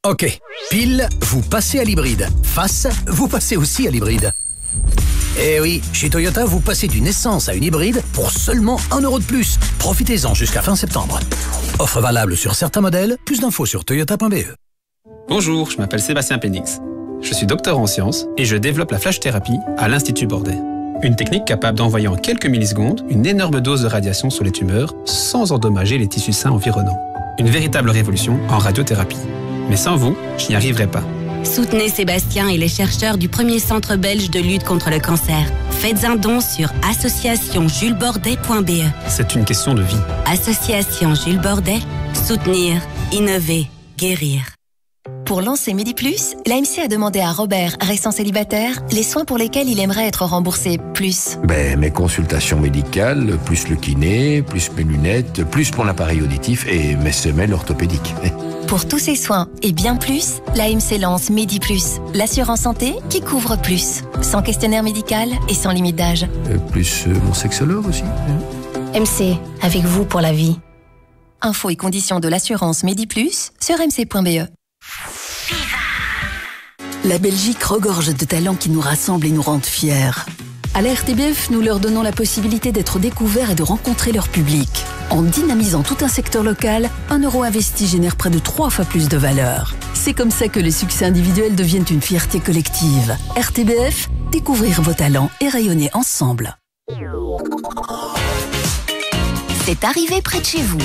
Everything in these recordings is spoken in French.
Ok, pile, vous passez à l'hybride. Face, vous passez aussi à l'hybride. Eh oui, chez Toyota, vous passez d'une essence à une hybride pour seulement 1 € de plus. Profitez-en jusqu'à fin septembre. Offre valable sur certains modèles. Plus d'infos sur toyota.be. Bonjour, je m'appelle Sébastien Pénix. Je suis docteur en sciences et je développe la flash thérapie à l'Institut Bordet. Une technique capable d'envoyer en quelques millisecondes une énorme dose de radiation sur les tumeurs sans endommager les tissus sains environnants. Une véritable révolution en radiothérapie. Mais sans vous, je n'y arriverai pas. Soutenez Sébastien et les chercheurs du premier centre belge de lutte contre le cancer. Faites un don sur associationjulesbordet.be. C'est une question de vie. Association Jules Bordet, soutenir, innover, guérir. Pour lancer Midi+, l'AMC a demandé à Robert, restant célibataire, les soins pour lesquels il aimerait être remboursé plus. Mes consultations médicales, plus le kiné, plus mes lunettes, plus mon appareil auditif et mes semelles orthopédiques. Pour tous ces soins et bien plus, l'AMC lance Midi+, l'assurance santé qui couvre plus. Sans questionnaire médical et sans limite d'âge. Plus mon sexologue aussi. MC, avec vous pour la vie. Infos et conditions de l'assurance Midi+, sur mc.be. La Belgique regorge de talents qui nous rassemblent et nous rendent fiers. À la RTBF, nous leur donnons la possibilité d'être découverts et de rencontrer leur public. En dynamisant tout un secteur local, 1 € investi génère près de 3 fois plus de valeur. C'est comme ça que les succès individuels deviennent une fierté collective. RTBF, découvrir vos talents et rayonner ensemble. C'est arrivé près de chez vous.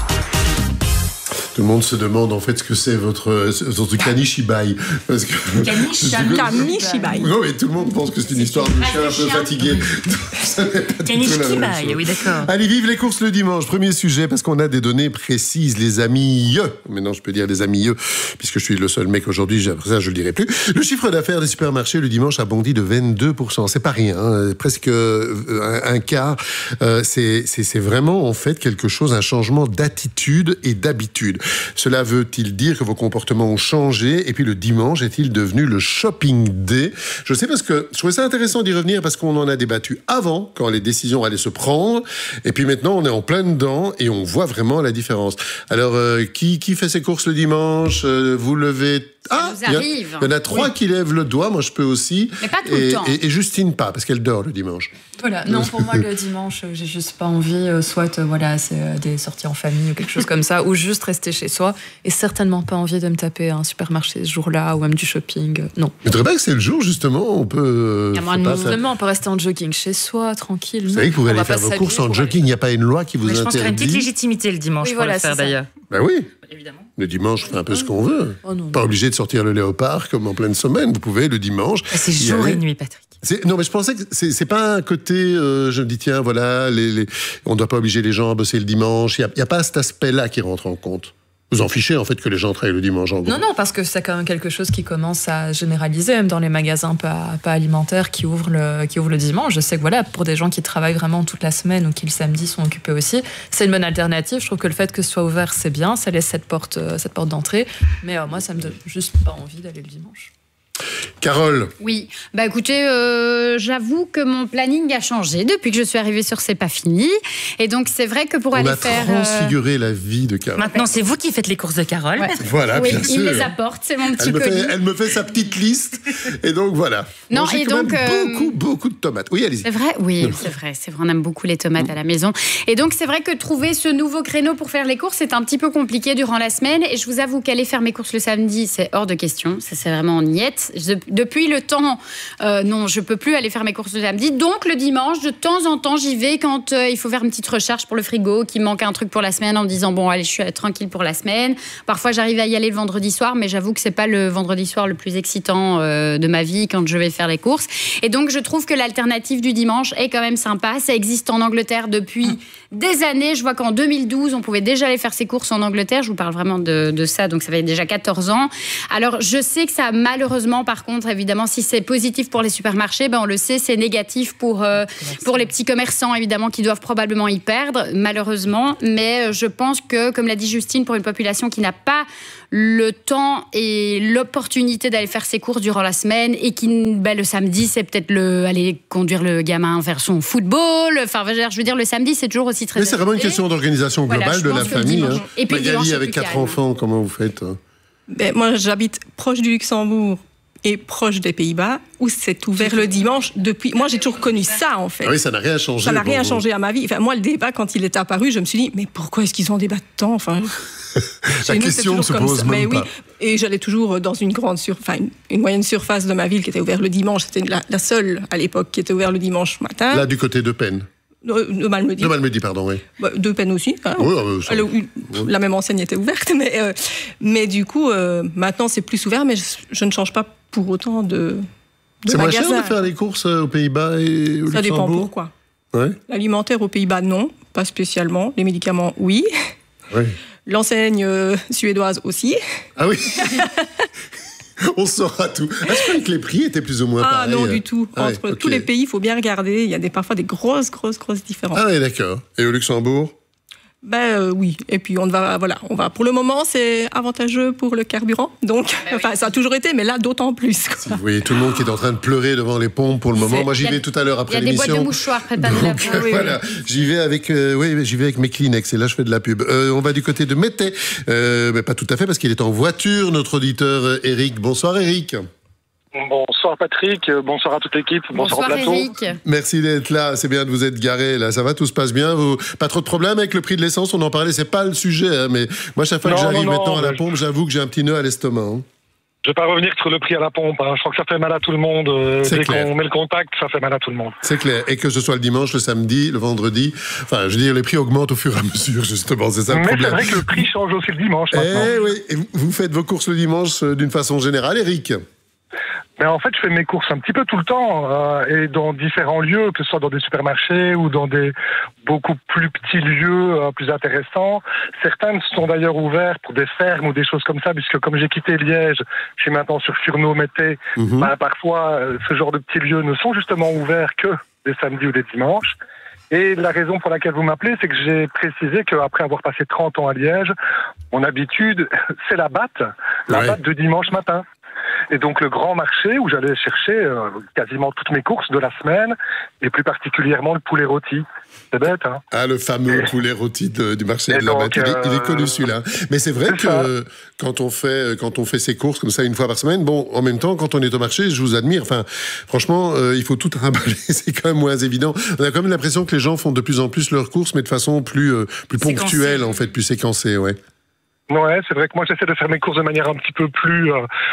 Tout le monde se demande en fait ce que c'est votre Kamishibai. Parce que Kamishibai. Non, mais tout le monde pense que c'est une histoire de chien un peu fatigué. Kamishibai, oui, d'accord. Allez, vive les courses le dimanche. Premier sujet, parce qu'on a des données précises, les amis. Maintenant, je peux dire les amis, puisque je suis le seul mec aujourd'hui, après ça, je le dirai plus. Le chiffre d'affaires des supermarchés le dimanche a bondi de 22%. C'est pas rien, hein, presque un quart. C'est vraiment en fait quelque chose, un changement d'attitude et d'habitude. Cela veut-il dire que vos comportements ont changé? Et puis le dimanche est-il devenu le shopping day? Je sais parce que je trouvais ça intéressant d'y revenir parce qu'on en a débattu avant, quand les décisions allaient se prendre. Et puis maintenant, on est en plein dedans et on voit vraiment la différence. Alors, qui fait ses courses le dimanche? Vous levez... Ça nous arrive. Il y en a 3 qui lèvent le doigt, moi je peux aussi. Mais pas tout le temps. Et Justine pas, parce qu'elle dort le dimanche. Voilà, non, pour moi le dimanche, j'ai juste pas envie, soit c'est des sorties en famille ou quelque chose comme ça, ou juste rester chez soi, et certainement pas envie de me taper un supermarché ce jour-là, ou même du shopping, non. Mais très bien que c'est le jour, justement, on peut... Vraiment, on peut rester en jogging chez soi, tranquille. Vous savez que vous pouvez aller faire vos courses en jogging, il n'y a pas une loi qui vous interdit. Je pense qu'il y a une petite légitimité le dimanche pour le faire d'ailleurs. Ben oui. Évidemment. Le dimanche, on fait un peu ce qu'on veut. Pas obligé de sortir le léopard comme en pleine semaine. Vous pouvez le dimanche. C'est jour et nuit, Patrick. Non, mais je pensais que c'est pas un côté. Je me dis tiens, voilà, on ne doit pas obliger les gens à bosser le dimanche. Il y a pas cet aspect-là qui rentre en compte. Vous en fichez, en fait, que les gens travaillent le dimanche, en gros. Non, parce que c'est quand même quelque chose qui commence à généraliser, même dans les magasins pas alimentaires qui ouvrent le dimanche. Je sais que voilà, pour des gens qui travaillent vraiment toute la semaine ou qui le samedi sont occupés aussi, c'est une bonne alternative. Je trouve que le fait que ce soit ouvert, c'est bien, ça laisse cette porte d'entrée. Mais moi, ça me donne juste pas envie d'aller le dimanche. Carole. Oui, écoutez, j'avoue que mon planning a changé depuis que je suis arrivée sur C'est pas fini. Et donc, c'est vrai que pour aller faire... On a transfiguré la vie de Carole. Maintenant, c'est vous qui faites les courses de Carole. Ouais. Voilà, oui, bien sûr. il me les apporte, c'est mon petit colis. Elle me fait sa petite liste. Et donc, voilà. Non, et donc... beaucoup de tomates. Oui, allez-y. C'est vrai, oui, c'est vrai. On aime beaucoup les tomates à la maison. Et donc, c'est vrai que trouver ce nouveau créneau pour faire les courses, c'est un petit peu compliqué durant la semaine. Et je vous avoue qu'aller faire mes courses le samedi, c'est hors de question. Ça, c'est vraiment niette. Depuis le temps, non, je peux plus aller faire mes courses le samedi. Donc, le dimanche, de temps en temps, j'y vais quand il faut faire une petite recherche pour le frigo, qu'il manque un truc pour la semaine en me disant, bon, allez, je suis tranquille pour la semaine. Parfois, j'arrive à y aller le vendredi soir, mais j'avoue que c'est pas le vendredi soir le plus excitant de ma vie quand je vais faire les courses. Et donc, je trouve que l'alternative du dimanche est quand même sympa. Ça existe en Angleterre depuis des années. Je vois qu'en 2012, on pouvait déjà aller faire ses courses en Angleterre. Je vous parle vraiment de ça, donc ça fait déjà 14 ans. Alors, je sais que ça, malheureusement, par contre, évidemment, si c'est positif pour les supermarchés, on le sait, c'est négatif pour les petits commerçants, évidemment, qui doivent probablement y perdre, malheureusement. Mais je pense que, comme l'a dit Justine, pour une population qui n'a pas le temps et l'opportunité d'aller faire ses courses durant la semaine et qui, le samedi, c'est peut-être aller conduire le gamin vers son football. Enfin, je veux dire, le samedi, c'est toujours aussi très... Mais c'est vraiment une question d'organisation globale de la famille. Et puis Magali, avec 4 enfants, comment vous faites? Moi, j'habite proche du Luxembourg et proche des Pays-Bas, où c'est ouvert le dimanche depuis... Moi, j'ai toujours connu ça, en fait. Ah oui, ça n'a rien changé. Ça n'a rien changé à ma vie. Enfin, moi, le débat, quand il est apparu, je me suis dit, mais pourquoi est-ce qu'ils ont un débat de temps? Enfin, la question ne se pose même pas. Et j'allais toujours dans une moyenne surface de ma ville qui était ouverte le dimanche. C'était la seule, à l'époque, qui était ouverte le dimanche matin. Là, du côté de Penn. De Malmedy. De Malmedy, pardon, oui. De Penn aussi. Hein. Oui, la même enseigne était ouverte, mais du coup, maintenant, c'est plus ouvert, mais je ne change pas pour autant de c'est magasin. moins cher de faire les courses aux Pays-Bas et au Luxembourg? Ça dépend pourquoi. Ouais. L'alimentaire aux Pays-Bas, non, pas spécialement. Les médicaments, oui. L'enseigne suédoise aussi. Ah oui. On saura tout. Est-ce que les prix étaient plus ou moins pareils? Ah non, du tout. Entre tous les pays, il faut bien regarder. Il y a parfois des grosses différences. Ah oui, d'accord. Et au Luxembourg? Oui. Et puis on va. Pour le moment, c'est avantageux pour le carburant. Donc, ça a toujours été, mais là, d'autant plus. Quoi. Si vous voyez tout le monde qui est en train de pleurer devant les pompes pour le moment. Moi, j'y vais tout à l'heure après l'émission. Il y a des boîtes de mouchoirs préparées. Donc, voilà. J'y vais avec mes Kleenex. Et là, je fais de la pub. On va du côté de Métais. Mais pas tout à fait, parce qu'il est en voiture, notre auditeur Eric. Bonsoir, Eric. Bonsoir Patrick, bonsoir à toute l'équipe, bonsoir au plateau. Eric. Merci d'être là, c'est bien de vous être garé là, ça va, tout se passe bien, pas trop de problèmes avec le prix de l'essence, on en parlait, c'est pas le sujet, hein, mais moi chaque fois que j'arrive maintenant à la pompe, j'avoue que j'ai un petit nœud à l'estomac. Hein. Je vais pas revenir sur le prix à la pompe, hein. Je crois que ça fait mal à tout le monde, dès qu'on met le contact, ça fait mal à tout le monde. C'est clair, et que ce soit le dimanche, le samedi, le vendredi, enfin je veux dire, les prix augmentent au fur et à mesure justement, c'est ça le problème. Mais c'est vrai que le prix change aussi le dimanche maintenant. Oui, et vous faites vos courses le dimanche d'une façon générale, Eric? Mais en fait, je fais mes courses un petit peu tout le temps et dans différents lieux, que ce soit dans des supermarchés ou dans des beaucoup plus petits lieux plus intéressants. Certains sont d'ailleurs ouverts pour des fermes ou des choses comme ça, puisque comme j'ai quitté Liège, je suis maintenant sur Furneaux-Mété. Parfois, ce genre de petits lieux ne sont justement ouverts que des samedis ou des dimanches. Et la raison pour laquelle vous m'appelez, c'est que j'ai précisé qu'après avoir passé 30 ans à Liège, mon habitude, c'est la batte de dimanche matin. Et donc le grand marché où j'allais chercher quasiment toutes mes courses de la semaine, et plus particulièrement le poulet rôti. C'est bête, hein? Ah, le fameux poulet rôti du marché de la batte. Il est connu celui-là. Mais c'est vrai que quand on fait ses courses comme ça une fois par semaine, bon, en même temps, quand on est au marché, je vous admire. Enfin, franchement, il faut tout trimballer. C'est quand même moins évident. On a quand même l'impression que les gens font de plus en plus leurs courses, mais de façon plus ponctuelle, en fait, plus séquencée, ouais. Ouais, c'est vrai que moi j'essaie de faire mes courses de manière un petit peu plus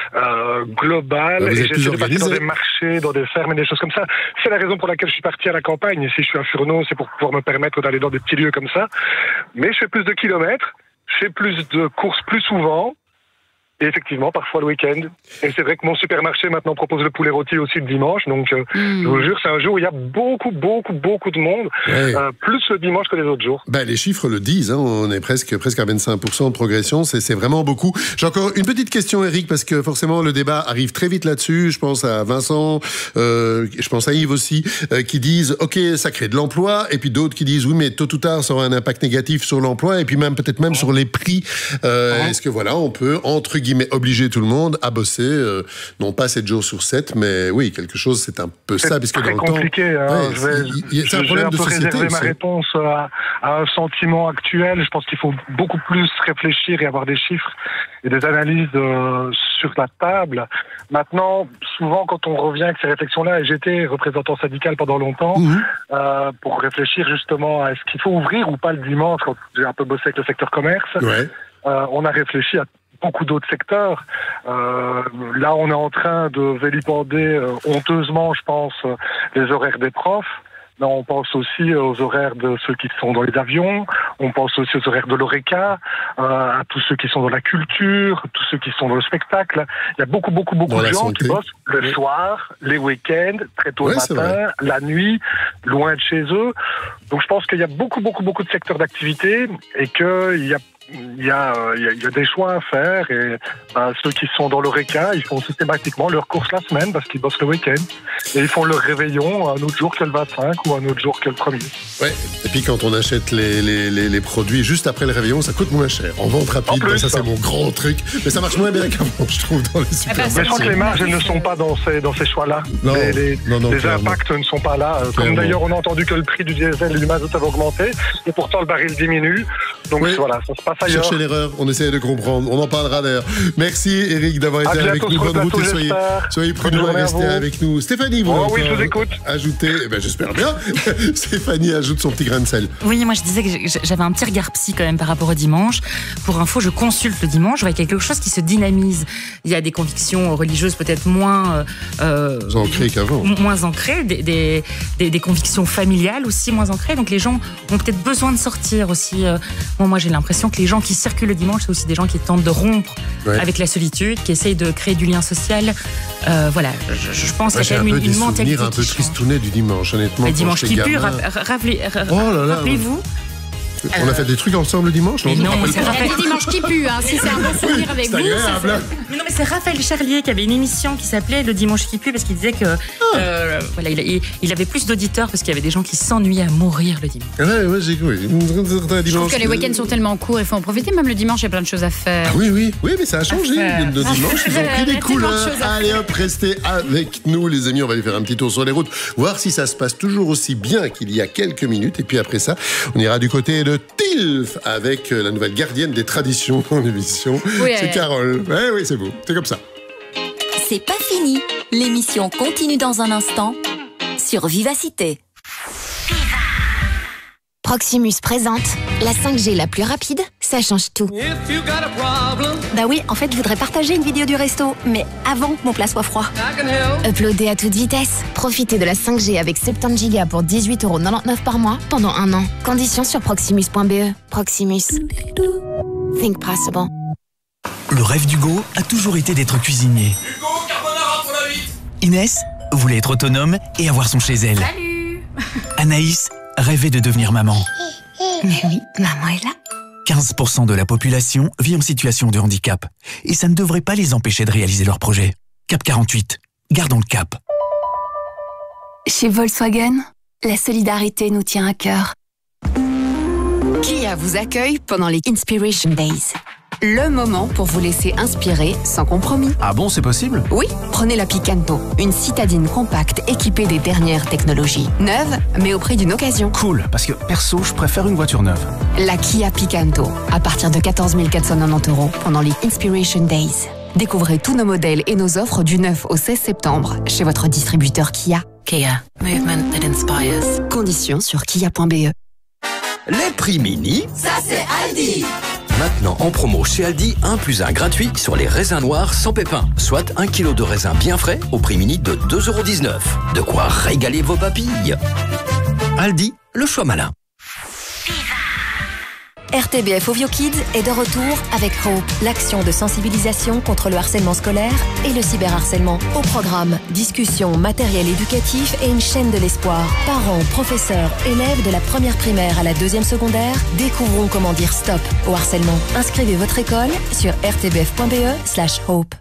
globale, et j'essaie de passer dans des marchés, dans des fermes et des choses comme ça. C'est la raison pour laquelle je suis parti à la campagne. Si je suis à Furneaux, c'est pour pouvoir me permettre d'aller dans des petits lieux comme ça. Mais je fais plus de kilomètres, je fais plus de courses plus souvent. Et effectivement, parfois le week-end. Et c'est vrai que mon supermarché maintenant propose le poulet rôti aussi le dimanche. Donc, je vous jure, c'est un jour où il y a beaucoup de monde. Plus le dimanche que les autres jours. Les chiffres le disent. Hein, on est presque à 25% de progression. C'est vraiment beaucoup. J'ai encore une petite question, Eric, parce que forcément, le débat arrive très vite là-dessus. Je pense à Vincent, je pense à Yves aussi, qui disent, OK, ça crée de l'emploi. Et puis d'autres qui disent, oui, mais tôt ou tard, ça aura un impact négatif sur l'emploi. Et puis peut-être même sur les prix. Est-ce que voilà, on peut, entre guillemets, obliger tout le monde à bosser, non pas 7 jours sur 7, mais oui, quelque chose, c'est un peu ça, puisque dans le temps... C'est compliqué, hein. C'est un problème de société. Je vais un peu réserver ma réponse à un sentiment actuel. Je pense qu'il faut beaucoup plus réfléchir et avoir des chiffres et des analyses sur la table. Maintenant, souvent, quand on revient avec ces réflexions-là, et j'étais représentant syndical pendant longtemps, pour réfléchir justement à est-ce qu'il faut ouvrir ou pas le dimanche, quand j'ai un peu bossé avec le secteur commerce, on a réfléchi à beaucoup d'autres secteurs. Là, on est en train de vilipender honteusement, je pense, les horaires des profs. Mais on pense aussi aux horaires de ceux qui sont dans les avions, on pense aussi aux horaires de l'ORECA, à tous ceux qui sont dans la culture, tous ceux qui sont dans le spectacle. Il y a beaucoup de gens qui bossent le soir, les week-ends, très tôt le matin, la nuit, loin de chez eux. Donc je pense qu'il y a beaucoup de secteurs d'activité et qu'il y a des choix à faire, et ceux qui sont dans l'ORECA, ils font systématiquement leurs courses la semaine parce qu'ils bossent le week-end, et ils font leur réveillon un autre jour que le 25 ou un autre jour que le 1er. Ouais, et puis quand on achète les produits juste après le réveillon, ça coûte moins cher. En vente rapide, ça c'est mon grand truc, mais ça marche moins bien qu'avant, je trouve, dans les supermarchés. Mais je crois que les marges, elles ne sont pas dans ces choix-là. Non, les impacts ne sont pas là. Comme d'ailleurs, on a entendu que le prix du diesel et du mazout avait augmenté, et pourtant le baril diminue. Donc voilà, ça se passe ailleurs. Cherchez l'erreur, on essaie de comprendre. On en parlera d'ailleurs. Merci Eric d'avoir été avec nous. Bonne route et soyez prudents à rester avec nous. Stéphanie, vous oui, je vous écoute. Ajoutez, j'espère bien. Stéphanie ajoute son petit grain de sel. Oui, moi je disais que j'avais un petit regard psy quand même par rapport au dimanche. Pour info, je consulte le dimanche, je vois quelque chose qui se dynamise. Il y a des convictions religieuses peut-être moins ancrées qu'avant. Moins ancrées, des convictions familiales aussi moins ancrées. Donc les gens ont peut-être besoin de sortir aussi. Moi j'ai l'impression que les gens qui circulent le dimanche, c'est aussi des gens qui tentent de rompre avec la solitude, qui essayent de créer du lien social. Voilà, je pense qu'il y a quand même une mentalité. J'ai un peu tristounet du dimanche, honnêtement. Le dimanche qui pue, rappelez-vous. On a fait des trucs ensemble le dimanche, non? Il y a des dimanches qui puent, si c'est un bon souvenir avec vous. Mais non, mais c'est Raphaël Charlier qui avait une émission qui s'appelait Le dimanche qui pue, parce qu'il disait que voilà, il avait plus d'auditeurs parce qu'il y avait des gens qui s'ennuyaient à mourir le dimanche. Ouais, j'ai cru. Je trouve que les week-ends sont tellement courts, il faut en profiter. Même le dimanche, il y a plein de choses à faire. Ah oui, mais ça a changé. Le dimanche, ils ont pris des couleurs. Allez hop, restez avec nous, les amis. On va aller faire un petit tour sur les routes, voir si ça se passe toujours aussi bien qu'il y a quelques minutes. Et puis après ça, on ira du côté de Tilf avec la nouvelle gardienne des traditions en émission. C'est Carole. Oui, c'est beau. C'est comme ça. C'est pas fini. L'émission continue dans un instant sur Vivacité. Proximus présente la 5G la plus rapide, ça change tout. Bah oui, en fait, je voudrais partager une vidéo du resto, mais avant que mon plat soit froid. Uploader à toute vitesse. Profitez de la 5G avec 70 Go pour 18,99€ par mois pendant 1 an. Conditions sur proximus.be. Proximus. Think possible. Le rêve d'Hugo a toujours été d'être cuisinier. Hugo, carbonara pour la 8. Inès voulait être autonome et avoir son chez elle. Salut. Anaïs rêvait de devenir maman. Mais oui, maman est là. 15% de la population vit en situation de handicap. Et ça ne devrait pas les empêcher de réaliser leurs projets. Cap 48. Gardons le cap. Chez Volkswagen, la solidarité nous tient à cœur. Kia vous accueille pendant les Inspiration Days. Le moment pour vous laisser inspirer sans compromis. Ah bon, c'est possible? Oui, prenez la Picanto, une citadine compacte équipée des dernières technologies. Neuve, mais au prix d'une occasion. Cool, parce que perso, je préfère une voiture neuve. La Kia Picanto, à partir de 14 490€ pendant les Inspiration Days. Découvrez tous nos modèles et nos offres du 9 au 16 septembre chez votre distributeur Kia. Kia, movement that inspires. Conditions sur kia.be. Les prix mini, ça c'est Aldi. Maintenant en promo chez Aldi, 1 + 1 gratuit sur les raisins noirs sans pépins. Soit 1 kg de raisins bien frais au prix mini de 2,19€. De quoi régaler vos papilles. Aldi, le choix malin. RTBF Ovio Kids est de retour avec Hope, l'action de sensibilisation contre le harcèlement scolaire et le cyberharcèlement. Au programme, discussions, matériel éducatif et une chaîne de l'espoir. Parents, professeurs, élèves de la première primaire à la 2e secondaire, découvrons comment dire stop au harcèlement. Inscrivez votre école sur rtbf.be/hope.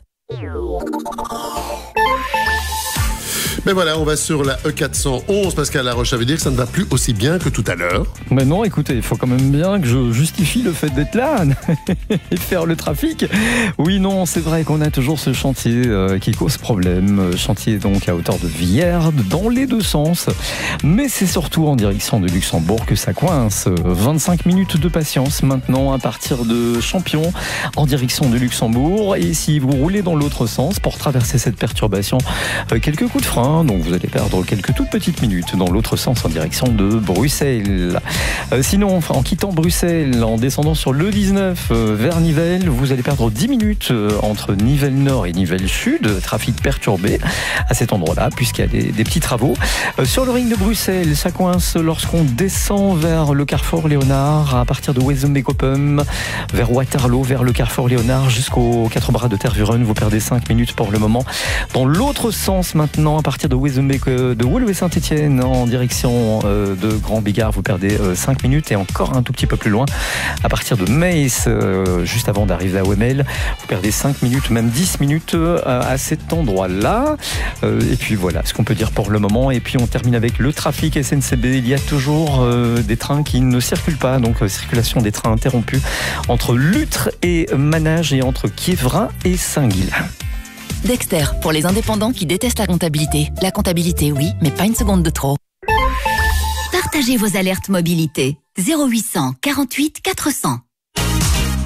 Mais voilà, on va sur la E411. Pascal Laroche, ça veut dire que ça ne va plus aussi bien que tout à l'heure. Mais non, écoutez, il faut quand même bien que je justifie le fait d'être là et faire le trafic. Oui, non, c'est vrai qu'on a toujours ce chantier qui cause problème. Chantier donc à hauteur de Villers, dans les deux sens. Mais c'est surtout en direction de Luxembourg que ça coince. 25 minutes de patience maintenant à partir de Champion en direction de Luxembourg. Et si vous roulez dans l'autre sens pour traverser cette perturbation, quelques coups de frein. Donc vous allez perdre quelques toutes petites minutes dans l'autre sens en direction de Bruxelles. Sinon, en quittant Bruxelles, en descendant sur le 19 vers Nivelles, vous allez perdre 10 minutes entre Nivelles Nord et Nivelles Sud. Trafic perturbé à cet endroit-là puisqu'il y a des petits travaux. Sur le ring de Bruxelles, ça coince lorsqu'on descend vers le carrefour Léonard à partir de Wezenbeek-Oppum vers Waterloo, vers le carrefour Léonard jusqu'aux 4 bras de Tervuren. Vous perdez 5 minutes pour le moment. Dans l'autre sens maintenant, à partir de Wezenbeek, de Woluwe Saint-Etienne en direction de Grand Bigard, vous perdez 5 minutes et encore un tout petit peu plus loin à partir de Metz, juste avant d'arriver à Wemmel, vous perdez 5 minutes, même 10 minutes à cet endroit-là. Et puis voilà ce qu'on peut dire pour le moment. Et puis on termine avec le trafic SNCB. Il y a toujours des trains qui ne circulent pas, donc circulation des trains interrompue entre Lutre et Manage et entre Quievrin et Saint-Guilain. Dexter, pour les indépendants qui détestent la comptabilité. La comptabilité, oui, mais pas une seconde de trop. Partagez vos alertes mobilité. 0800 48 400.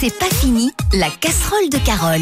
C'est pas fini, la casserole de Carole.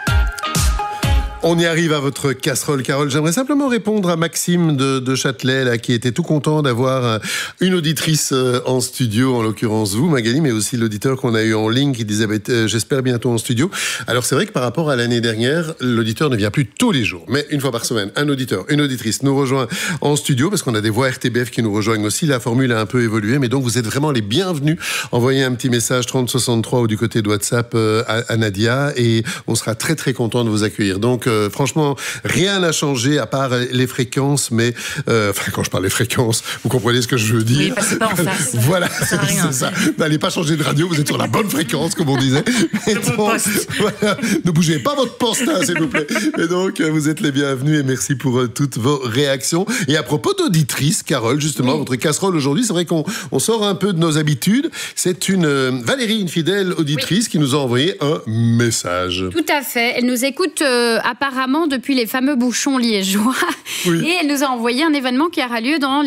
On y arrive à votre casserole, Carole. J'aimerais simplement répondre à Maxime de Châtelet, là, qui était tout content d'avoir une auditrice en studio, en l'occurrence vous, Magali, mais aussi l'auditeur qu'on a eu en ligne qui disait j'espère bientôt en studio. Alors c'est vrai que par rapport à l'année dernière, l'auditeur ne vient plus tous les jours, mais une fois par semaine, un auditeur, une auditrice nous rejoint en studio parce qu'on a des voix RTBF qui nous rejoignent aussi. La formule a un peu évolué, mais donc vous êtes vraiment les bienvenus. Envoyez un petit message 3063 ou du côté de WhatsApp à Nadia et on sera très très content de vous accueillir. Donc franchement, rien n'a changé à part les fréquences, mais quand je parle des fréquences, vous comprenez ce que je veux dire. Oui, passez pas en face. Voilà, c'est ça. N'allez pas changer de radio, vous êtes sur la bonne fréquence, comme on disait. Voilà, ne bougez pas votre poste, hein, s'il vous plaît. Et donc, vous êtes les bienvenus et merci pour toutes vos réactions. Et à propos d'auditrice, Carole, justement, votre casserole aujourd'hui, c'est vrai qu'on sort un peu de nos habitudes. C'est une Valérie, une fidèle auditrice, qui nous a envoyé un message. Tout à fait. Elle nous écoute apparemment depuis les fameux bouchons liégeois. Oui. Et elle nous a envoyé un événement qui aura lieu dans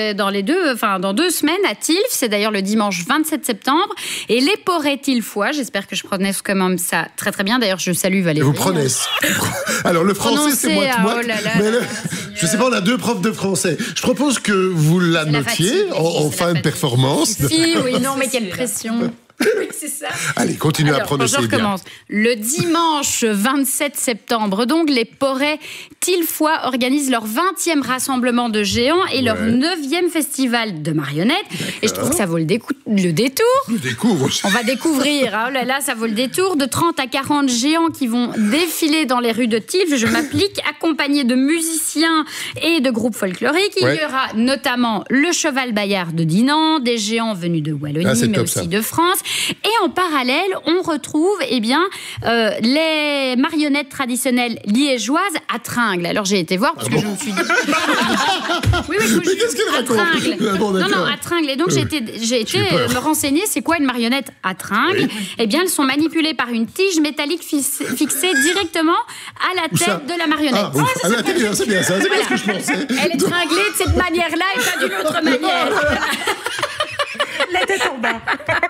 2 semaines à Tilf. C'est d'ailleurs le dimanche 27 septembre. Et les Porets tilfois, j'espère que je prononce comme ça très très bien. D'ailleurs, je salue Valérie. Et vous prenez. Alors le français, c'est moi. Je sais pas, on a 2 profs de français. Je propose que vous la notiez en fin de performance. Oui, non, mais quelle pression. Oui, c'est ça. Allez, continuez à prononcer bien. Je recommence. Le dimanche 27 septembre, donc, les Porets tilfois organisent leur 20e rassemblement de géants et leur 9e festival de marionnettes. Et je trouve que ça vaut le détour. Le découvre. On va découvrir. Oh là là, ça vaut le détour. De 30 à 40 géants qui vont défiler dans les rues de Tilf. Je m'applique, accompagné de musiciens et de groupes folkloriques. Il y aura notamment le Cheval Bayard de Dinan, des géants venus de Wallonie, mais aussi de France. Et en parallèle, on retrouve les marionnettes traditionnelles liégeoises à Tringles. Alors j'ai été voir parce que je me suis dit... oui, mais qu'est-ce qu'il raconte? Non, à Tringles. Et donc j'ai été me renseigner, c'est quoi une marionnette à Tringles? Eh bien, elles sont manipulées par une tige métallique fixée directement à la tête de la marionnette. C'est bien ça, c'est bien ce que je pensais. Elle est tringlée de cette manière-là et pas d'une autre manière. La tête en bas.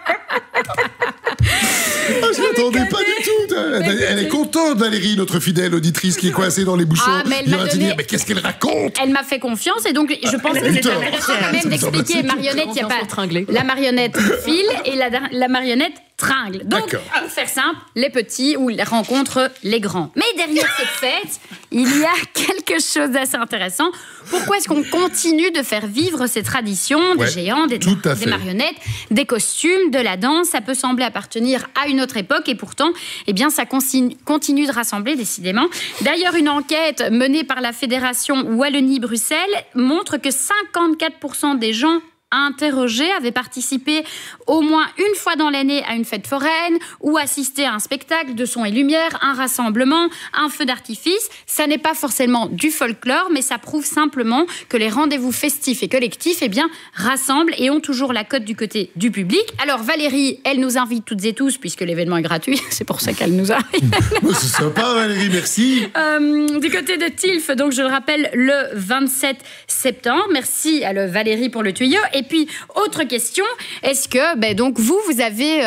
Je m'attendais pas du tout. Elle est contente, Valérie, notre fidèle auditrice qui est coincée dans les bouchons. Elle m'a donné... mais qu'est-ce qu'elle raconte? Elle m'a fait confiance et donc je pense que c'est intéressant quand même d'expliquer marionnette. Il n'y a pas la marionnette file et la marionnette tringle. Donc, pour faire simple, les petits ou rencontrent les grands. Mais derrière cette fête, il y a quelque chose d'assez intéressant. Pourquoi est-ce qu'on continue de faire vivre ces traditions des géants, des marionnettes, des costumes, de la danse? Ça peut sembler appartenir à une autre époque et pourtant, ça continue de rassembler décidément. D'ailleurs, une enquête menée par la Fédération Wallonie-Bruxelles montre que 54% des gens interrogés avaient participé au moins une fois dans l'année à une fête foraine ou assisté à un spectacle de son et lumière, un rassemblement, un feu d'artifice. Ça n'est pas forcément du folklore, mais ça prouve simplement que les rendez-vous festifs et collectifs rassemblent et ont toujours la cote du côté du public. Alors Valérie, elle nous invite toutes et tous, puisque l'événement est gratuit, c'est pour ça qu'elle nous invite. C'est sympa Valérie, merci. Du côté de Tilf, donc je le rappelle, le 27 septembre. Merci à Valérie pour le tuyau. Et puis, autre question, est-ce que donc vous avez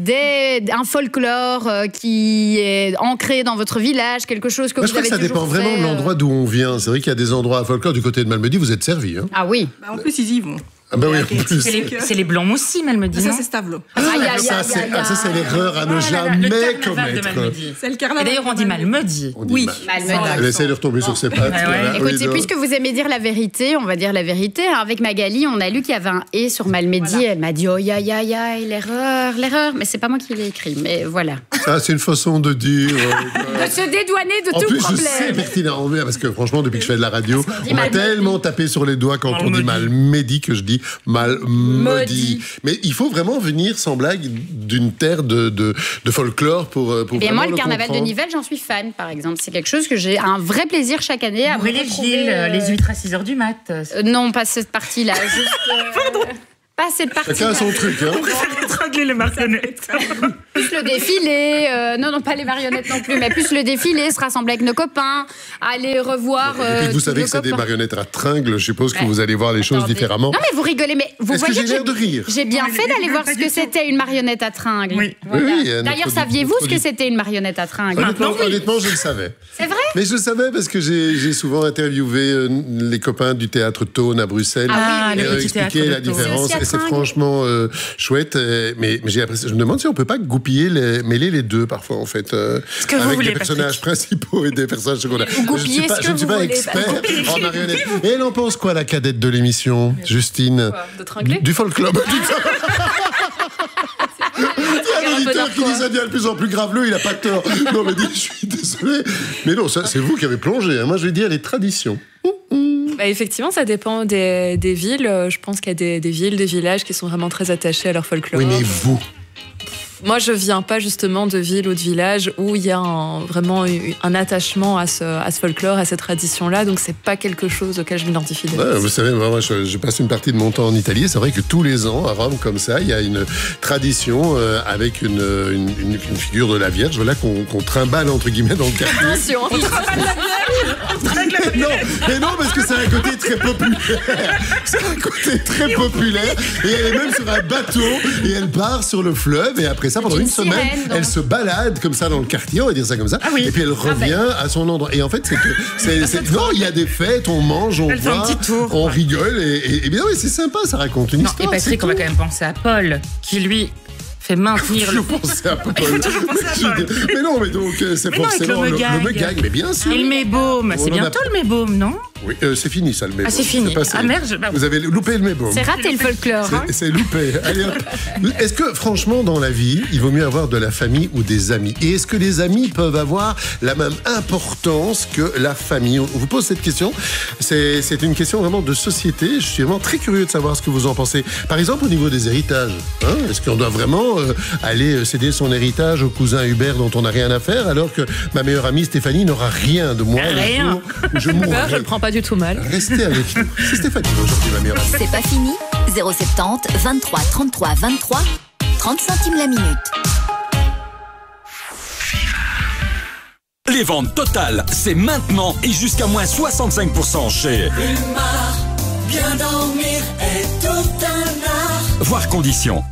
un folklore qui est ancré dans votre village, quelque chose que vous avez toujours fait? Je crois que ça dépend vraiment de l'endroit d'où on vient. C'est vrai qu'il y a des endroits à folklore du côté de Malmedy, vous êtes servis. Hein. Ah oui. En plus, ils y vont. Ah bah oui, en plus. C'est les blancs aussi, Malmedy. Ça, c'est Stavelot. Ça, c'est l'erreur à ne jamais commettre. C'est le carnaval. Et d'ailleurs, on dit Malmedy. Oui, Malmedy. Elle essaie de retomber sur ses pattes. Écoutez, puisque vous aimez dire la vérité, on va dire la vérité. Avec Magali, on a lu qu'il y avait un « et » sur Malmedy. Elle m'a dit « oh, l'erreur ». Mais c'est pas moi qui l'ai écrit, mais voilà. Ça, c'est une façon de dire... de se dédouaner de tout problème. En plus, je sais pertinemment, parce que franchement, depuis que je fais de la radio, on m'a tellement tapé sur les doigts quand on dit Malmedy que je dis Malmedy. Mais il faut vraiment venir, sans blague, d'une terre de folklore pour et moi, le carnaval de Nivelles, j'en suis fan, par exemple. C'est quelque chose que j'ai un vrai plaisir chaque année à retrouver. Les huîtres à 6h du mat. Non, pas cette partie-là. Juste, pas cette partie-là. Chacun a son truc. On préfère étrangler les marionnettes. Plus le défilé, non, pas les marionnettes non plus, mais plus le défilé, se rassembler avec nos copains, aller revoir. Et puis vous savez que c'est des marionnettes à tringles, je suppose que vous allez voir les choses différemment. Non, mais vous rigolez, mais vous voyez. Est-ce que j'ai l'air de rire? J'ai bien fait d'aller voir ce que c'était une marionnette à tringles. Oui. Voilà. Oui, d'ailleurs, saviez-vous ce que c'était une marionnette à tringles? Honnêtement, je le savais. C'est vrai? Mais je le savais parce que j'ai souvent interviewé les copains du théâtre Tone à Bruxelles et expliqué la différence. Et c'est franchement chouette. Mais j'ai l'impression, je me demande si on peut pas mêler les deux parfois en fait, avec des personnages principaux et des personnages secondaires. Je ne suis pas expert en marionnette. Et elle en pense quoi, la cadette de l'émission, Justine? De tringler? Du folk club. Il y a un auditeur qui nous a dit de plus en plus graveleux, il a pas tort. Non, mais je suis désolé. Mais non, ça, c'est vous qui avez plongé. Moi, je vais dire les traditions. Effectivement, ça dépend des villes. Je pense qu'il y a des villes, des villages qui sont vraiment très attachés à leur folklore. Oui, mais vous? Moi, je viens pas justement de villes ou de villages où il y a vraiment un attachement à ce folklore, à cette tradition-là. Donc, c'est pas quelque chose auquel je m'identifie. Ouais, vous savez, moi, je passe une partie de mon temps en Italie. C'est vrai que tous les ans, à Rome, comme ça, il y a une tradition avec une figure de la Vierge, voilà, qu'on trimballe entre guillemets dans le quartier. Attention, on trimballe la Vierge. Mais non, parce que c'est un côté très populaire. C'est un côté très populaire. Et elle est même sur un bateau et elle part sur le fleuve et après ça, pendant une semaine, elle se balade comme ça dans le quartier, on va dire ça comme ça, et puis elle revient à son endroit. Et en fait, non, il y a des fêtes, on mange, on boit, on rigole, et bien oui, c'est sympa, ça raconte une histoire. Et Patrick, on va quand même penser à Paul, qui lui fait maintenir le... penser à Paul. Mais non, mais donc c'est forcément le gag, mais bien sûr. Et le Mébaume, c'est bientôt le Mébaume, non? Oui, c'est fini ça, le Mébaume. Ah, c'est fini. Merde. Vous avez loupé le Mébaume. C'est raté le folklore. C'est loupé. Allez, est-ce que, franchement, dans la vie, il vaut mieux avoir de la famille ou des amis? Et est-ce que les amis peuvent avoir la même importance que la famille? On vous pose cette question. C'est une question vraiment de société. Je suis vraiment très curieux de savoir ce que vous en pensez. Par exemple, au niveau des héritages. Est-ce qu'on doit vraiment aller céder son héritage au cousin Hubert dont on n'a rien à faire, alors que ma meilleure amie Stéphanie n'aura rien de moi? Rien. Je mourrai. Je le prends pas du tout mal. Restez avec nous. C'est Stéphanie aujourd'hui, ma meilleure amie. C'est pas fini. 070 23 33 23 30 centimes la minute. Les ventes totales, c'est maintenant et jusqu'à moins 65% chez Plumard, bien dormir est tout un art. Voir conditions.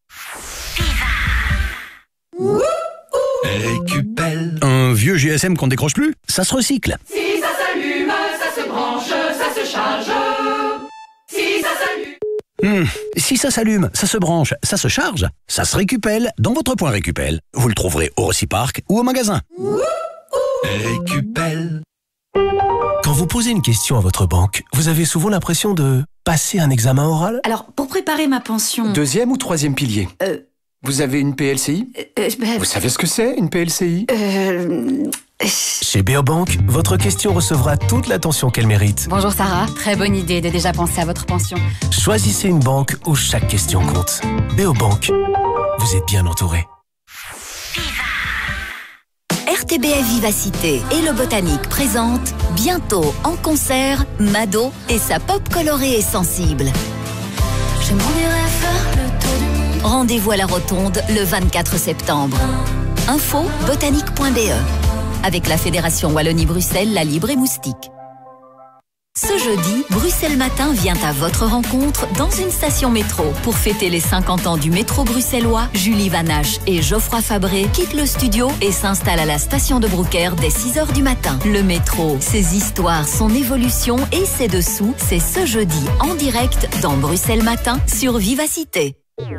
Récupelle. Un vieux GSM qu'on décroche plus, ça se recycle. Si ça s'allume, ça se branche, ça se charge. Si ça s'allume. Si ça s'allume, ça se branche, ça se charge, ça se récupelle dans votre point Récupelle. Vous le trouverez au Reciparc ou au magasin. Récupelle. Quand vous posez une question à votre banque, vous avez souvent l'impression de passer un examen oral? Alors, pour préparer ma pension... Deuxième ou troisième pilier? Vous avez une PLCI? Vous savez ce que c'est, une PLCI? Chez Beobank, votre question recevra toute l'attention qu'elle mérite. Bonjour Sarah, très bonne idée de déjà penser à votre pension. Choisissez une banque où chaque question compte. Beobank, vous êtes bien entouré. RTBF Vivacité et le Botanique présentent bientôt en concert Mado et sa pop colorée et sensible. Je m'en irai faire le tour du monde. Rendez-vous à la Rotonde le 24 septembre. Info botanique.be avec la Fédération Wallonie-Bruxelles, La Libre et Moustique. Ce jeudi, Bruxelles Matin vient à votre rencontre dans une station métro. Pour fêter les 50 ans du métro bruxellois, Julie Vanache et Geoffroy Fabré quittent le studio et s'installent à la station de Broucker dès 6h du matin. Le métro, ses histoires, son évolution et ses dessous, c'est ce jeudi en direct dans Bruxelles Matin sur Vivacité.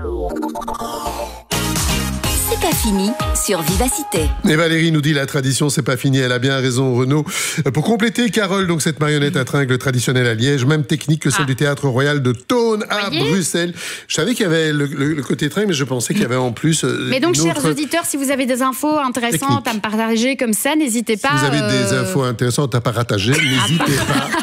C'est pas fini sur Vivacité. Et Valérie nous dit la tradition c'est pas fini, elle a bien raison Renaud. Pour compléter, Carole, donc cette marionnette à tringles traditionnelle à Liège, même technique que celle du Théâtre Royal de Tone à Bruxelles. Je savais qu'il y avait le côté tringle, mais je pensais qu'il y avait en plus mais donc chers auditeurs, si vous avez des infos intéressantes à me partager comme ça, n'hésitez pas. Si vous avez des infos intéressantes à partager, n'hésitez pas.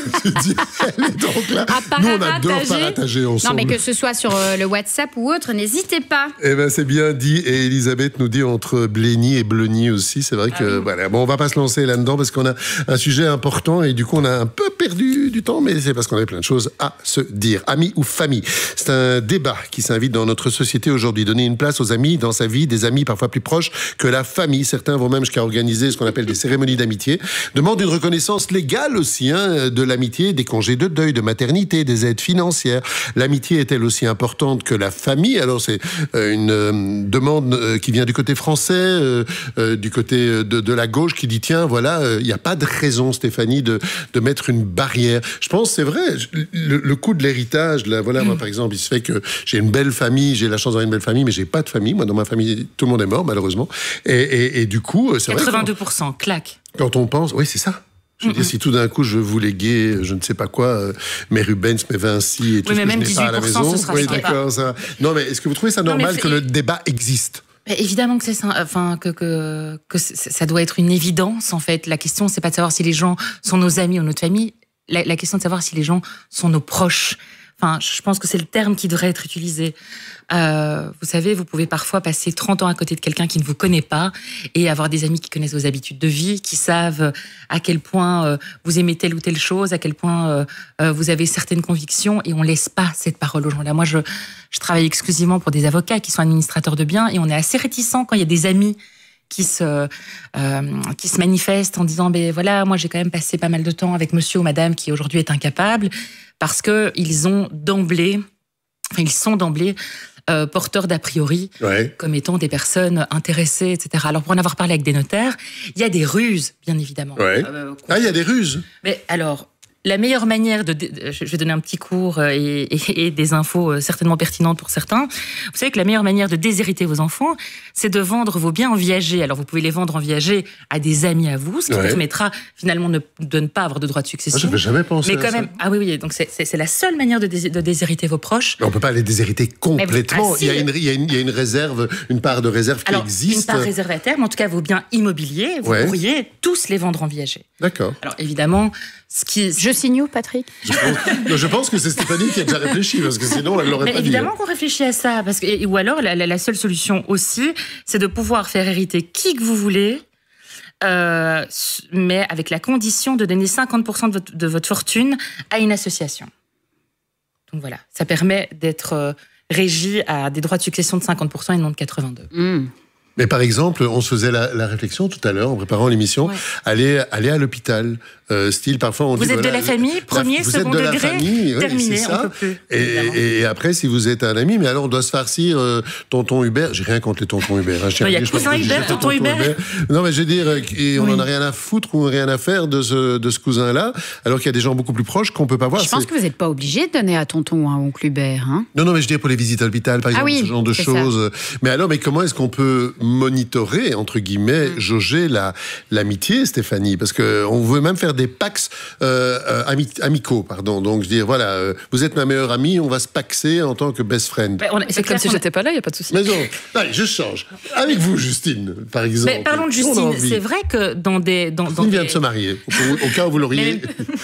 Donc là, nous, on adore partager ensemble. Non, mais que ce soit sur le WhatsApp ou autre, n'hésitez pas. Eh ben, c'est bien dit. Et Elisabeth nous dit entre Blény et Bleny aussi. C'est vrai que, voilà. Bon, on va pas se lancer là-dedans parce qu'on a un sujet important et du coup, on a un peu perdu du temps, mais c'est parce qu'on avait plein de choses à se dire. Amis ou famille? C'est un débat qui s'invite dans notre société aujourd'hui. Donner une place aux amis dans sa vie, des amis parfois plus proches que la famille. Certains vont même jusqu'à organiser ce qu'on appelle des cérémonies d'amitié. Demandent une reconnaissance légale aussi, de l'amitié, des congés de deuil, de maternité, des aides financières. L'amitié est-elle aussi importante que la famille? Alors c'est une demande qui vient du côté français, du côté de la gauche, qui dit tiens, voilà, il n'y a pas de raison, Stéphanie, de mettre une barrière. Je pense, c'est vrai, le coût de l'héritage, là, voilà, moi par exemple, il se fait que j'ai une belle famille, j'ai la chance d'avoir une belle famille, mais j'ai pas de famille. Moi, dans ma famille, tout le monde est mort, malheureusement. Et du coup, c'est 82%, vrai. claque. Quand on pense, oui, c'est ça. Je veux dire, si tout d'un coup je veux vous léguer, je ne sais pas quoi, mes Rubens, mes Vinci et tout ce que je n'ai pas à la maison. Oui, d'accord, ça. Non, mais est-ce que vous trouvez ça normal que le débat existe? Évidemment que c'est ça, enfin que ça doit être une évidence en fait. La question, c'est pas de savoir si les gens sont nos amis ou notre famille. La question de savoir si les gens sont nos proches. Enfin, je pense que c'est le terme qui devrait être utilisé. Vous savez, vous pouvez parfois passer 30 ans à côté de quelqu'un qui ne vous connaît pas et avoir des amis qui connaissent vos habitudes de vie, qui savent à quel point vous aimez telle ou telle chose, à quel point vous avez certaines convictions, et on laisse pas cette parole aux gens. Là, moi, je travaille exclusivement pour des avocats qui sont administrateurs de biens, et on est assez réticents quand il y a des amis qui se manifestent en disant ben voilà, moi j'ai quand même passé pas mal de temps avec monsieur ou madame qui aujourd'hui est incapable, parce que ils sont d'emblée porteurs d'a priori comme étant des personnes intéressées, etc. Alors pour en avoir parlé avec des notaires, il y a des ruses, bien évidemment. Il y a des ruses. Mais alors, la meilleure manière je vais donner un petit cours et des infos certainement pertinentes pour certains. Vous savez que la meilleure manière de déshériter vos enfants, c'est de vendre vos biens en viager. Alors vous pouvez les vendre en viager à des amis à vous, ce qui permettra finalement de ne pas avoir de droit de succession. Je n'avais jamais pensé à ça. Ah oui, donc c'est la seule manière de déshériter vos proches. Mais on ne peut pas les déshériter complètement. Il y a une réserve, une part de réserve qui existe. Une part réservée à terme, en tout cas vos biens immobiliers, vous pourriez tous les vendre en viager. D'accord. Alors évidemment, je signe où, Patrick? Je pense que c'est Stéphanie qui a déjà réfléchi, parce que sinon elle l'aurait pas dit. Évidemment qu'on réfléchit à ça, ou alors la seule solution aussi, c'est de pouvoir faire hériter qui que vous voulez, mais avec la condition de donner 50% de votre fortune à une association. Donc voilà, ça permet d'être régi à des droits de succession de 50% et non de 82%. Mais par exemple, on se faisait la réflexion tout à l'heure en préparant l'émission, aller à l'hôpital. Style, parfois on dit... Vous êtes de la famille, premier, second degré, terminé, on peut plus. Et après, si vous êtes un ami, mais alors on doit se farcir tonton Hubert. J'ai rien contre les tontons Hubert. Il y a cousin Hubert, tonton Hubert. Non, mais je veux dire, on n'en a rien à foutre ou rien à faire de ce cousin-là, alors qu'il y a des gens beaucoup plus proches qu'on peut pas voir. Je pense que vous n'êtes pas obligé de donner à tonton ou à oncle Hubert. Hein. Non, mais je veux dire pour les visites à l'hôpital, par exemple, ce genre de choses. Mais comment est-ce qu'on peut monitorer, entre guillemets, jauger l'amitié, Stéphanie? Parce qu'on veut même faire des pax amicaux, pardon. Donc, je veux dire, voilà, vous êtes ma meilleure amie, on va se paxer en tant que best friend. C'est comme si j'étais pas là, il n'y a pas de souci. Mais non, allez, je change. Avec vous, Justine, par exemple. Mais parlons de Justine. C'est vrai que dans des... Justine vient de se marier. Au cas où vous l'auriez...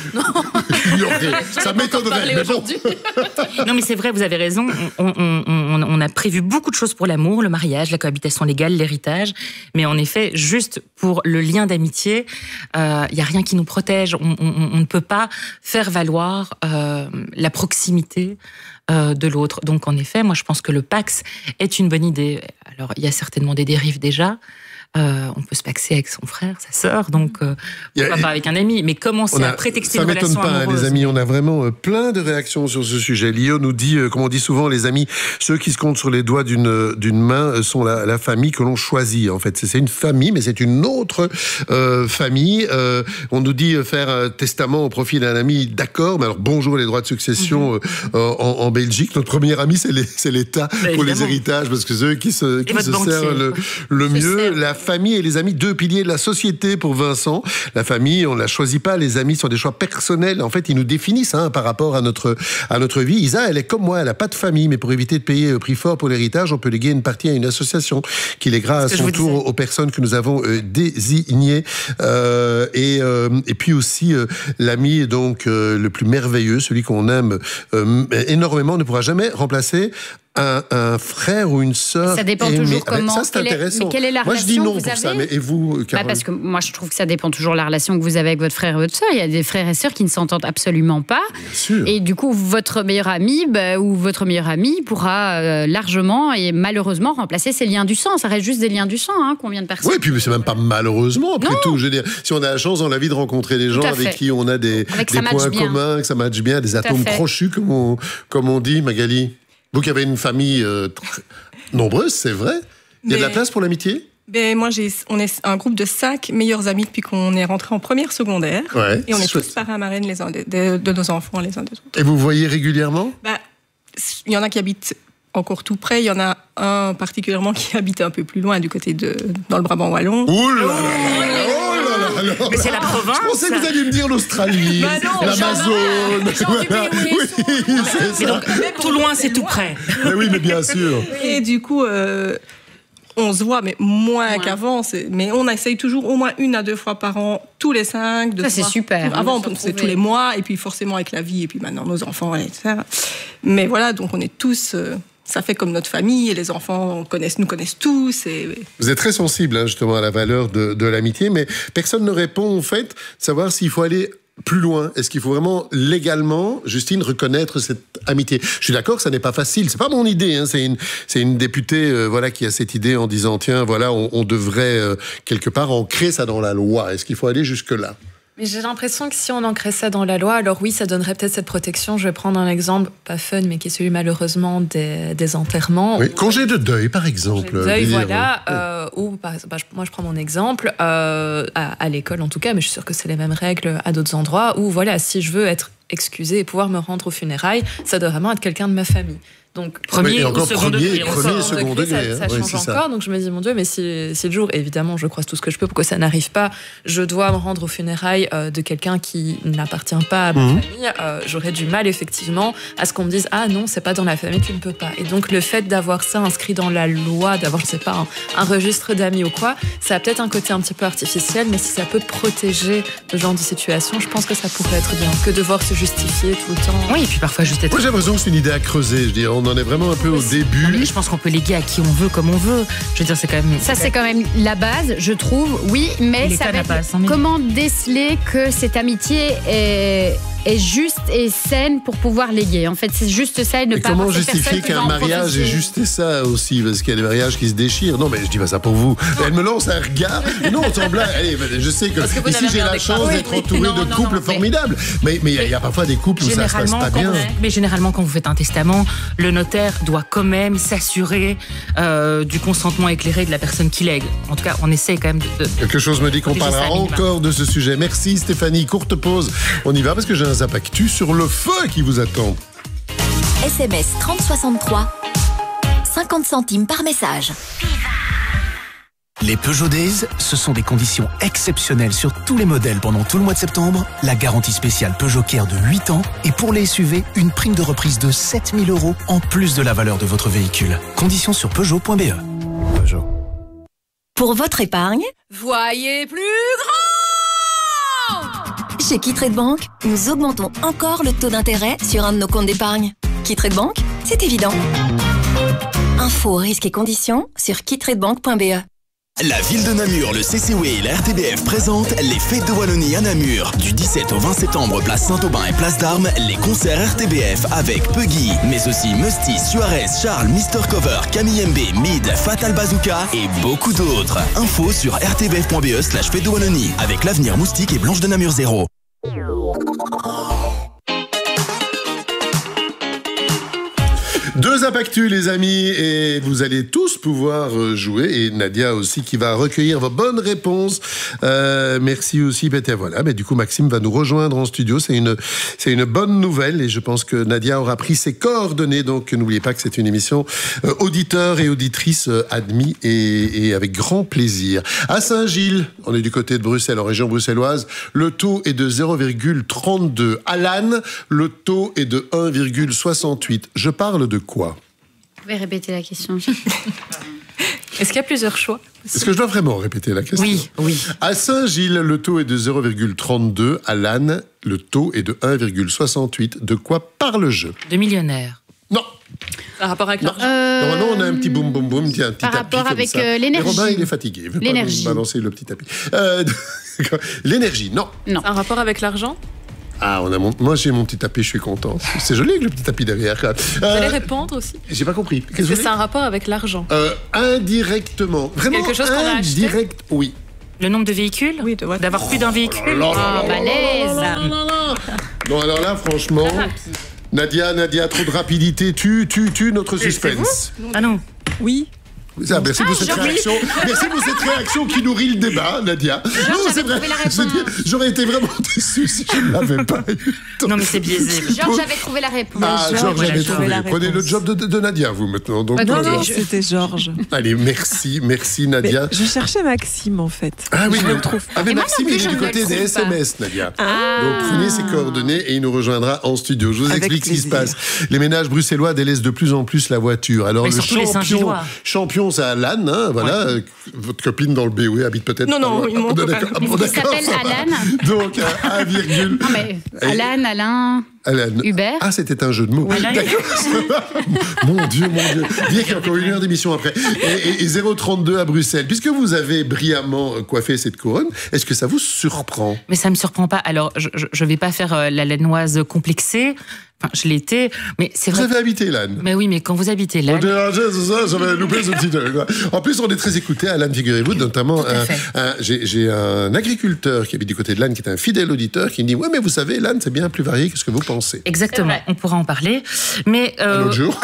Ça m'étonnerait, mais bon. Non, mais c'est vrai, vous avez raison. On a prévu beaucoup de choses pour l'amour, le mariage, la cohabitation légale, l'héritage. Mais en effet, juste pour le lien d'amitié, il n'y a rien qui nous protège. On ne peut pas faire valoir la proximité de l'autre. Donc, en effet, moi, je pense que le Pacs est une bonne idée. Alors, il y a certainement des dérives déjà. On peut se paxer avec son frère, sa sœur, donc pourquoi pas avec un ami, mais commencer à prétexter une relation amoureuse. Ça m'étonne pas, les amis, on a vraiment plein de réactions sur ce sujet. Lio nous dit, comme on dit souvent, les amis, ceux qui se comptent sur les doigts d'une main sont la famille que l'on choisit. En fait, c'est une famille, mais c'est une autre famille. On nous dit faire un testament au profit d'un ami, d'accord, mais alors bonjour les droits de succession en Belgique. Notre premier ami, c'est l'État pour les héritages, parce que c'est eux qui se servent le mieux. La famille et les amis, 2 piliers de la société pour Vincent. La famille, on ne la choisit pas. Les amis sont des choix personnels. En fait, ils nous définissent par rapport à notre vie. Isa, elle est comme moi, elle n'a pas de famille, mais pour éviter de payer prix fort pour l'héritage, on peut léguer une partie à une association qui lèguera à son tour aux personnes que nous avons désignées. Et puis aussi, l'ami donc le plus merveilleux, celui qu'on aime énormément, ne pourra jamais remplacer un frère ou une sœur. Ça dépend toujours comment. Ça, c'est intéressant. Mais quelle est la moi, relation je dis non que vous pour avez ça. Mais et vous, Carole? Parce que moi, je trouve que ça dépend toujours de la relation que vous avez avec votre frère et votre sœur. Il y a des frères et sœurs qui ne s'entendent absolument pas. Bien sûr. Et du coup, votre meilleur ami ou votre meilleure amie pourra largement et malheureusement remplacer ces liens du sang. Ça reste juste des liens du sang, combien de personnes. Oui, puis c'est même pas malheureusement, après tout. Je veux dire, si on a la chance dans la vie de rencontrer des gens avec qui on a des points communs, que ça matche bien, des atomes crochus, comme on dit, Magali. Vous qui avez une famille nombreuse, c'est vrai. Il y a de la place pour l'amitié? Moi, on est un groupe de 5 meilleurs amis depuis qu'on est rentré en première secondaire. Ouais, et on est tous parrains marraines les uns de nos enfants les uns des autres. Et vous voyez régulièrement? Il y en a qui habitent encore tout près. Il y en a un particulièrement qui habite un peu plus loin, du côté dans le Brabant wallon. Ouh là là. Mais c'est la province. Je pensais que vous alliez me dire l'Australie, l'Amazone. Oui, c'est ça. Tout loin, c'est tout près. Mais oui, mais bien sûr. Et du coup, on se voit, mais moins qu'avant. Mais on essaye toujours au moins 1 à 2 fois par an, tous les 5. Ça, c'est super. Avant, on faisait tous les mois, et puis forcément avec la vie, et puis maintenant nos enfants, etc. Mais voilà, donc on est tous... ça fait comme notre famille, et les enfants nous connaissent tous. Vous êtes très sensible justement à la valeur de l'amitié, mais personne ne répond en fait, savoir s'il faut aller plus loin. Est-ce qu'il faut vraiment légalement, Justine, reconnaître cette amitié? Je suis d'accord que ça n'est pas facile. C'est pas mon idée. C'est une députée qui a cette idée en disant tiens, voilà, on devrait quelque part ancrer ça dans la loi. Est-ce qu'il faut aller jusque-là? Mais j'ai l'impression que si on ancrait ça dans la loi, alors oui, ça donnerait peut-être cette protection. Je vais prendre un exemple, pas fun, mais qui est celui malheureusement des enterrements. Oui, congé de deuil, par exemple. Congé de deuil, voilà. Moi, je prends mon exemple, à l'école en tout cas, mais je suis sûre que c'est les mêmes règles à d'autres endroits, où voilà, si je veux être excusée et pouvoir me rendre aux funérailles, ça doit vraiment être quelqu'un de ma famille. Donc, premier ou second degré. Ça change encore. Donc je me dis, mon Dieu, mais si le jour, évidemment, je croise tout ce que je peux pour que ça n'arrive pas, je dois me rendre aux funérailles de quelqu'un qui n'appartient pas à ma famille, j'aurais du mal, effectivement, à ce qu'on me dise, ah non, c'est pas dans la famille, tu ne peux pas. Et donc, le fait d'avoir ça inscrit dans la loi, d'avoir, je sais pas, un registre d'amis ou quoi, ça a peut-être un côté un petit peu artificiel, mais si ça peut protéger ce genre de situation, je pense que ça pourrait être bien, que devoir se justifier tout le temps. Oui, et puis parfois juste être... Moi, j'ai l'impression que c'est une idée à creuser, je dirais. On en est vraiment un peu au début. Mais je pense qu'on peut léguer à qui on veut, comme on veut. Je veux dire, c'est quand même... Ça, c'est quand même la base, je trouve. Oui, mais ça va être... Comment déceler que cette amitié est juste et saine pour pouvoir léguer. En fait, c'est juste ça et ne pas comment justifier qu'un mariage est juste ça aussi? Parce qu'il y a des mariages qui se déchirent. Non, mais je dis pas ça pour vous. Elle me lance un regard. Non, sans blague. Allez, je sais que ici, j'ai la chance d'être entouré de couples formidables. Mais il y a parfois des couples où ça se passe pas bien. Mais généralement, quand vous faites un testament, le notaire doit quand même s'assurer du consentement éclairé de la personne qui lègue. En tout cas, on essaie quand même de... Quelque chose me dit qu'on parlera encore de ce sujet. Merci Stéphanie. Courte pause. On y va parce que j'ai un Zapactu sur le feu qui vous attend. SMS 3063, 50 centimes par message. Les Peugeot Days, ce sont des conditions exceptionnelles sur tous les modèles pendant tout le mois de septembre. La garantie spéciale Peugeot Care de 8 ans et pour les SUV, une prime de reprise de 7 000 € en plus de la valeur de votre véhicule. Conditions sur Peugeot.be. Peugeot. Pour votre épargne, voyez plus grand! Chez Quitrade Bank, nous augmentons encore le taux d'intérêt sur un de nos comptes d'épargne. Quitrade Bank, c'est évident. Infos, risques et conditions sur quitradebank.be. La ville de Namur, le CCW et la RTBF présentent les Fêtes de Wallonie à Namur. Du 17 au 20 septembre, place Saint-Aubin et place d'Armes, les concerts RTBF avec Puggy, mais aussi Musty, Suarez, Charles, Mr. Cover, Camille MB, Mid, Fatal Bazooka et beaucoup d'autres. Info sur rtbf.be/Fêtes de Wallonie avec l'Avenir Moustique et Blanche de Namur 0. WhatsApp Actu, les amis, et vous allez tous pouvoir jouer, et Nadia aussi qui va recueillir vos bonnes réponses. Merci aussi, voilà. Mais du coup, Maxime va nous rejoindre en studio. C'est une bonne nouvelle, et je pense que Nadia aura pris ses coordonnées. Donc, n'oubliez pas que c'est une émission auditeurs et auditrices admis et avec grand plaisir. À Saint-Gilles, on est du côté de Bruxelles, en région bruxelloise. Le taux est de 0,32. À Lannes, le taux est de 1,68. Je parle de quoi ? Vous pouvez répéter la question. Est-ce qu'il y a plusieurs choix ? Est-ce que je dois vraiment répéter la question ? Oui. À Saint-Gilles, le taux est de 0,32. À Lannes, le taux est de 1,68. De quoi parle-je ? De millionnaires. Non. Par rapport avec l'argent. Normalement, on a un petit boum boum boum, un petit Par tapis rapport comme avec ça. l'énergie. Et Robin, il est fatigué. Il veut L'énergie. pas balancer le petit tapis. L'énergie, non. Un rapport avec l'argent ? Ah, moi j'ai mon petit tapis, je suis content. C'est joli avec le petit tapis derrière. Vous allez répondre aussi ? J'ai pas compris. Est-ce que c'est un rapport avec l'argent ? Indirectement. Vraiment quelque chose qu'on a acheté ? indirect, oui. Le nombre de véhicules ? Oui, d'avoir plus d'un véhicule ? Balèze. Non, alors là, franchement, Nadia, trop de rapidité, tue notre suspense. Ah non. Oui. Merci pour cette réaction. Merci pour cette réaction qui nourrit le débat, Nadia. Non, c'est vrai. J'aurais été vraiment déçu si je ne l'avais pas eu. Non, mais c'est biaisé. Georges avait trouvé la réponse. Georges avait trouvé. Prenez le job de Nadia, vous, maintenant. Donc, non, c'était Georges. Allez, merci Nadia. Mais je cherchais Maxime, en fait. Ah oui, je le trouve pas. Mais Maxime, il est du côté des SMS, Nadia. Donc, prenez ses coordonnées et il nous rejoindra en studio. Je vous explique ce qui se passe. Les ménages bruxellois délaissent de plus en plus la voiture. Alors, le champion, c'est à Lannes, hein, voilà. Ouais. Votre copine dans le BOE habite peut-être. Non, il s'appelle Alan. Donc, 1, non, mais Alan. Hubert. Ah, c'était un jeu de mots. Mon Dieu. Dire qu'il y a encore 1 heure d'émission après. Et 0,32 à Bruxelles. Puisque vous avez brillamment coiffé cette couronne, est-ce que ça vous surprend ? Mais ça ne me surprend pas. Alors, je ne vais pas faire la lannoise complexée. Enfin, je l'étais, mais c'est vrai. Vous avez habité Lannes. Mais oui, mais quand vous habitez Lannes. J'avais loupé ce petit. En plus, on est très écoutés à Lannes, figurez-vous, notamment. J'ai un agriculteur qui habite du côté de Lannes, qui est un fidèle auditeur, qui me dit: ouais, mais vous savez, Lannes, c'est bien plus varié que ce que vous pensez. Exactement, on pourra en parler. Mais. Un autre jour.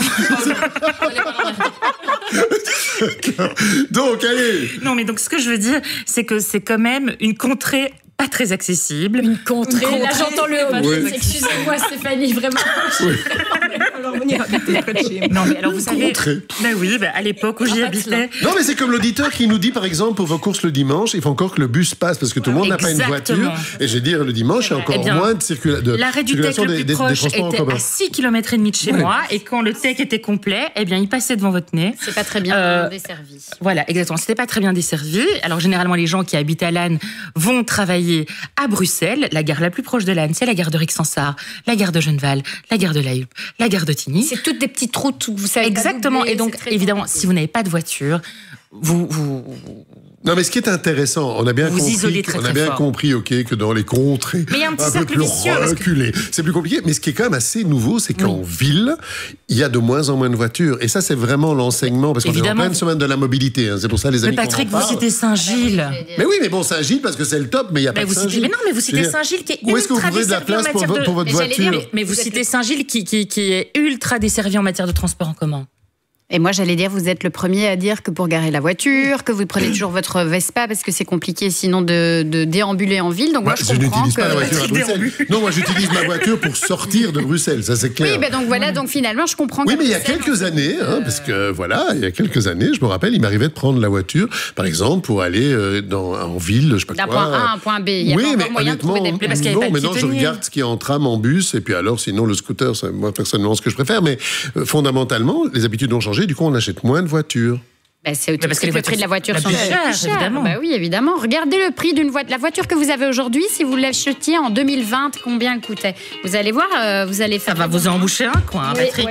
Donc, allez. Non, mais donc, ce que je veux dire, c'est que c'est quand même une contrée pas très accessible. Une contrée. Là, j'entends le. Oui. Excusez-moi, Stéphanie, vraiment. Oui. Alors, on ira habiter près de chez moi. Non, mais alors, vous savez. Ben oui, à l'époque où j'y habitais. Non, mais c'est comme l'auditeur qui nous dit, par exemple, pour vos courses le dimanche, il faut encore que le bus passe parce que tout le monde n'a pas une voiture. Et je vais dire, le dimanche, il y a encore moins de circulation. L'arrêt du TEC le plus proche était à 6 km et demi de chez moi. Et quand le TEC était complet, eh bien, il passait devant votre nez. C'est pas très bien desservi. Voilà, exactement. C'était pas très bien desservi. Alors, généralement, les gens qui habitent à Lannes vont travailler à Bruxelles. La gare la plus proche de Lannes, c'est la gare de Rixensart, la gare de Genneval, la gare de La Hulpe, la gare de Tigny. C'est toutes des petites routes où vous savez. Exactement. Et donc, évidemment, si vous n'avez pas de voiture, vous Non, mais ce qui est intéressant, on a bien compris, ok, que dans les contrées un peu plus reculées, c'est plus compliqué. Mais ce qui est quand même assez nouveau, c'est qu'en ville, il y a de moins en moins de voitures. Et ça, c'est vraiment l'enseignement, parce qu'on est en pleine semaine de la mobilité. Hein. C'est pour ça, les amis. Mais Patrick, vous citez Saint-Gilles. Mais oui, mais bon, Saint-Gilles, parce que c'est le top, mais il n'y a pas de Saint-Gilles. Mais non, mais vous citez Saint-Gilles qui est ultra desservi. Où est-ce que vous trouvez de la place pour votre voiture? Mais vous citez Saint-Gilles qui est ultra desservi en matière de transport en commun. Et moi, j'allais dire, vous êtes le premier à dire que pour garer la voiture, que vous prenez toujours votre Vespa parce que c'est compliqué sinon de déambuler en ville. Donc moi, je n'utilise pas la voiture à Bruxelles. Non, moi, j'utilise ma voiture pour sortir de Bruxelles, ça c'est clair. Oui, ben donc voilà, donc finalement, je comprends. Oui, mais il y a quelques années, parce que voilà, il y a quelques années, je me rappelle, il m'arrivait de prendre la voiture, par exemple, pour aller en ville, je sais pas quoi. D'un point A à un point B. Il y a pas encore moyen de trouver des places. Non, maintenant je regarde ce qui est en tram, en bus, et puis alors, sinon le scooter, c'est moi personnellement ce que je préfère. Mais fondamentalement, les habitudes ont changé. Du coup, on achète moins de voitures. Ben c'est parce que le prix de la voiture sont plus chers, évidemment. Ben oui, évidemment. Regardez le prix d'une voiture. La voiture que vous avez aujourd'hui, si vous l'achetiez en 2020, combien elle coûtait? Vous allez voir, vous allez faire. Ça va vous emboucher un coin, Patrick.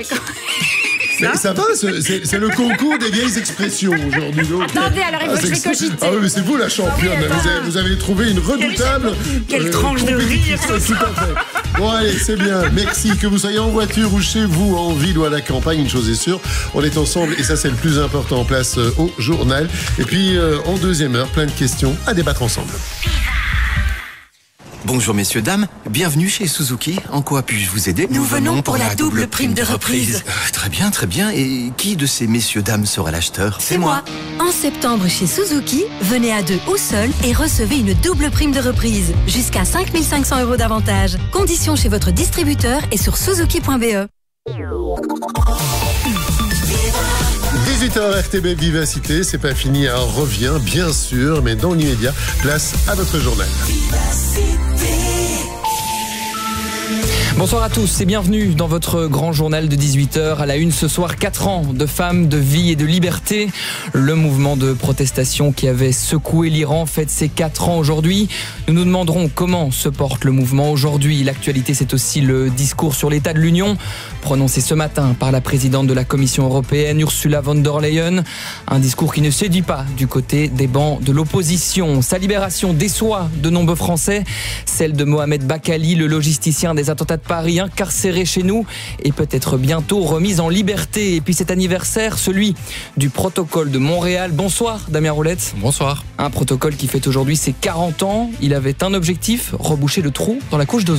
Mais ça va, c'est le concours des vieilles expressions aujourd'hui. Attendez, alors il faut que je vais cogiter. Ah oui, mais c'est vous la championne. Vous avez trouvé une redoutable. Quelle tranche de rire. Tout à fait. Bon, allez, c'est bien. Merci. Que vous soyez en voiture ou chez vous, en ville ou à la campagne, une chose est sûre, on est ensemble et ça, c'est le plus important. Place au journal. Et puis, en deuxième heure, plein de questions à débattre ensemble. Bonjour messieurs, dames, bienvenue chez Suzuki. En quoi puis-je vous aider? Nous venons pour la double prime de reprise. Très bien, très bien. Et qui de ces messieurs, dames sera l'acheteur? C'est moi. En septembre chez Suzuki, venez à 2 ou seul et recevez une double prime de reprise. Jusqu'à 5 500 € d'avantage. Conditions chez votre distributeur et sur suzuki.be. 18h RTB Vivacité, c'est pas fini, on revient bien sûr, mais dans l'immédiat, place à votre journal. Bonsoir à tous et bienvenue dans votre grand journal de 18h. À la une ce soir, 4 ans de femmes, de vie et de liberté. Le mouvement de protestation qui avait secoué l'Iran fête ses 4 ans aujourd'hui. Nous nous demanderons comment se porte le mouvement aujourd'hui. L'actualité, c'est aussi le discours sur l'état de l'Union prononcé ce matin par la présidente de la Commission européenne, Ursula von der Leyen. Un discours qui ne séduit pas du côté des bancs de l'opposition. Sa libération déçoit de nombreux Français. Celle de Mohamed Bakali, le logisticien des attentats de Paris, incarcéré chez nous et peut-être bientôt remis en liberté. Et puis cet anniversaire, celui du protocole de Montréal. Bonsoir Damien Roulette. Bonsoir. Un protocole qui fête aujourd'hui ses 40 ans. Il avait un objectif, reboucher le trou dans la couche d'ozone.